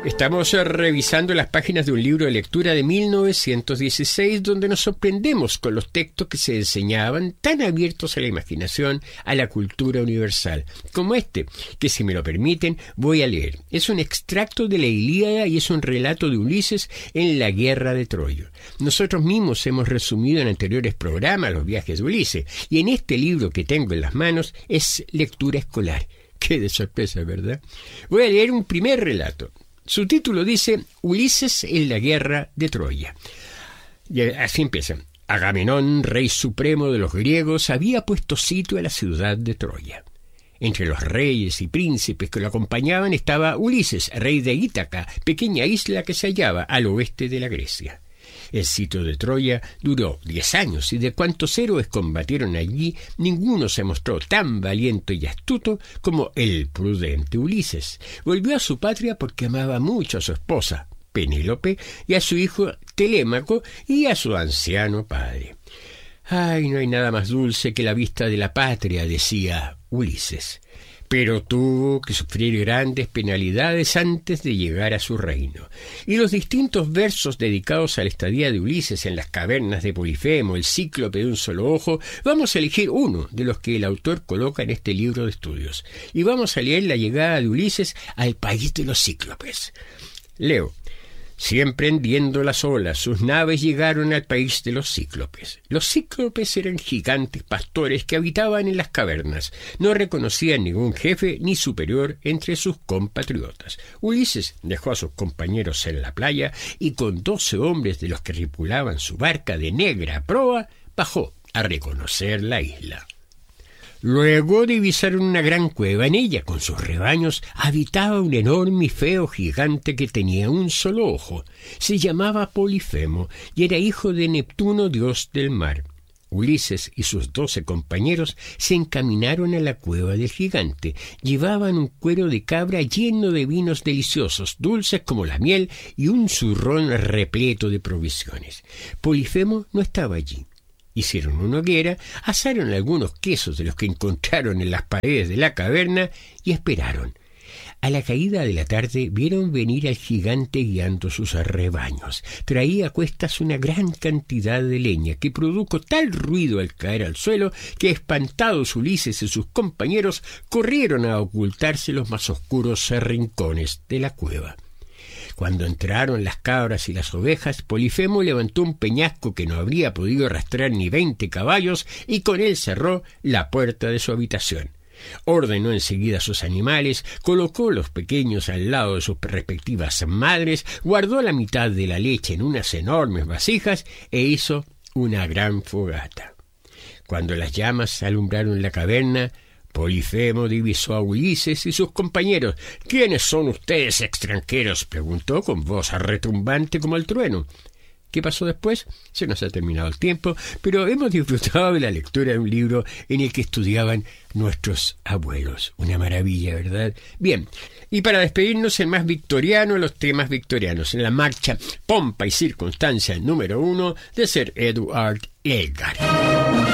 Estamos revisando las páginas de un libro de lectura de 1916 donde nos sorprendemos con los textos que se enseñaban tan abiertos a la imaginación, a la cultura universal, como este, que si me lo permiten voy a leer. Es un extracto de la Ilíada y es un relato de Ulises en la guerra de Troya. Nosotros mismos hemos resumido en anteriores programas los viajes de Ulises y en este libro que tengo en las manos es lectura escolar. Qué de sorpresa, ¿verdad? Voy a leer un primer relato. Su título dice Ulises en la guerra de Troya. Y así empieza. Agamenón, rey supremo de los griegos, había puesto sitio a la ciudad de Troya. Entre los reyes y príncipes que lo acompañaban estaba Ulises, rey de Ítaca, pequeña isla que se hallaba al oeste de la Grecia. El sitio de Troya duró 10 años y de cuantos héroes combatieron allí, ninguno se mostró tan valiente y astuto como el prudente Ulises. Volvió a su patria porque amaba mucho a su esposa, Penélope, y a su hijo Telémaco y a su anciano padre. «Ay, no hay nada más dulce que la vista de la patria», decía Ulises. Pero tuvo que sufrir grandes penalidades antes de llegar a su reino. Y los distintos versos dedicados a la estadía de Ulises en las cavernas de Polifemo, el cíclope de un solo ojo, vamos a elegir uno de los que el autor coloca en este libro de estudios. Y vamos a leer la llegada de Ulises al país de los cíclopes. Leo. Siempre hendiendo las olas, sus naves llegaron al país de los cíclopes. Los cíclopes eran gigantes pastores que habitaban en las cavernas. No reconocían ningún jefe ni superior entre sus compatriotas. Ulises dejó a sus compañeros en la playa y con 12 hombres de los que tripulaban su barca de negra proa, bajó a reconocer la isla. Luego divisaron una gran cueva. En ella, con sus rebaños, habitaba un enorme y feo gigante que tenía un solo ojo. Se llamaba Polifemo y era hijo de Neptuno, dios del mar. Ulises y sus 12 compañeros se encaminaron a la cueva del gigante. Llevaban un cuero de cabra lleno de vinos deliciosos, dulces como la miel, y un zurrón repleto de provisiones. Polifemo no estaba allí. Hicieron una hoguera, asaron algunos quesos de los que encontraron en las paredes de la caverna y esperaron. A la caída de la tarde vieron venir al gigante guiando sus rebaños. Traía a cuestas una gran cantidad de leña que produjo tal ruido al caer al suelo que espantados Ulises y sus compañeros corrieron a ocultarse en los más oscuros rincones de la cueva. Cuando entraron las cabras y las ovejas, Polifemo levantó un peñasco que no habría podido arrastrar ni 20 caballos y con él cerró la puerta de su habitación. Ordenó enseguida a sus animales, colocó los pequeños al lado de sus respectivas madres, guardó la mitad de la leche en unas enormes vasijas e hizo una gran fogata. Cuando las llamas alumbraron la caverna, Polifemo divisó a Ulises y sus compañeros. «¿Quiénes son ustedes, extranjeros?», preguntó con voz retumbante como el trueno. ¿Qué pasó después? Se nos ha terminado el tiempo, pero hemos disfrutado de la lectura de un libro en el que estudiaban nuestros abuelos. Una maravilla, ¿verdad? Bien, y para despedirnos, el más victoriano de los temas victorianos, en la marcha Pompa y Circunstancia número 1 de Sir Edward Elgar.